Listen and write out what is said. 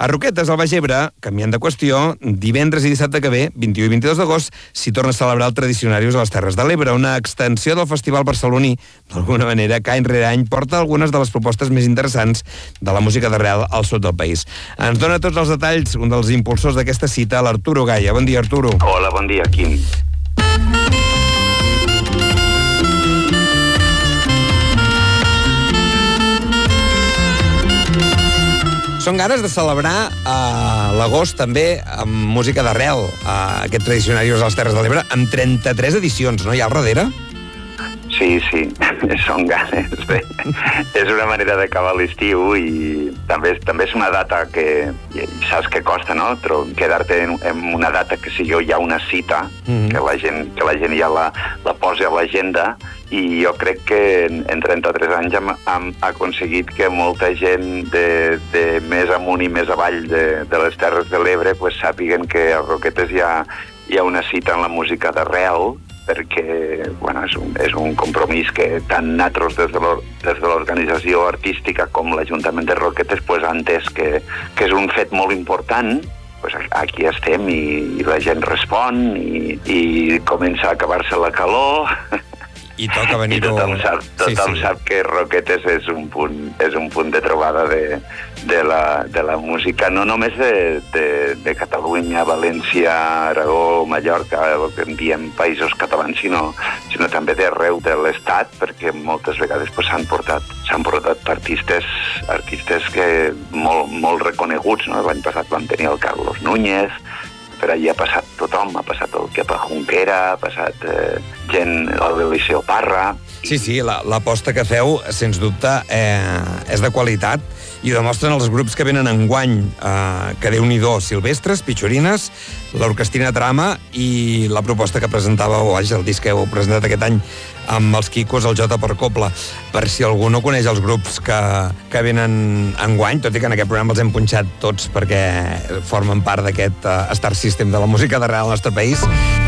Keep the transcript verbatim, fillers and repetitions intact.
A Roquetes, al Baix Ebre, canviant de qüestió, divendres i dissabte que ve, vint-i-u i vint-i-dos d'agost, s'hi torna a celebrar el Tradicionarius a les Terres de l'Ebre, una extensió del festival barceloní, d'alguna manera, que any rere any porta algunes de les propostes més interessants de la música d'arrel al sud del país. Ens dona tots els detalls un dels impulsors d'aquesta cita, l'Arturo Gaia. Bon dia, Arturo. Hola, bon dia, Quim. Són ganes de celebrar a l'agost també amb música d'arrel, a aquest Tradicionarius a les Terres de l'Ebre, amb trenta-tres edicions, no? Hi ha al darrere? Sí, sí, són ganes. Bé, és una manera d'acabar l'estiu i també, també és una data que saps que costa, no? Quedar-te en, en una data que si jo hi ha una cita, mm-hmm. que, la gent, que la gent ja la, la posi a l'agenda, i jo crec que en, en trenta-tres anys hem, hem aconseguit que molta gent de, de més amunt i més avall de, de les Terres de l'Ebre pues, sàpiguen que a Roquetes hi ha, hi ha una cita en la música d'arrel, perquè bueno, és, un, és un compromís que tant nosaltres des de l'organització artística com l'Ajuntament de Roquetes pues, ha entès que, que és un fet molt important. Pues aquí estem i, i la gent respon i, i comença a acabar-se la calor. I toca venir-ho... I tothom sap, tothom sí, sí. sap que Roquetes és un punt, és un punt de trobada de, de, la, de la música, no només de, de, de Catalunya, València, Aragó, Mallorca, el que en diem països catalans, sinó, sinó també d'arreu de l'Estat, perquè moltes vegades s'han pues, portat, s'han portat artistes, artistes que molt, molt reconeguts. No? L'any passat vam tenir el Carlos Núñez, per allà ha passat tothom, ha passat el Kepa Junquera, ha passat eh, gent, l'Eliseo Parra... Sí, sí, l'aposta la, que feu, sens dubte, eh, és de qualitat i ho demostren els grups que venen enguany, eh, que Déu-n'hi-do, Silvestres, Pitxorines, l'Orquestrina Trama i la proposta que presentàveu, vaja, el disc que heu presentat aquest any amb els Quicos, el Jota per Copla. Per si algú no coneix els grups que, que venen enguany, tot i que en aquest programa els hem punxat tots perquè formen part d'aquest uh, Star System de la música d'arrel al nostre país,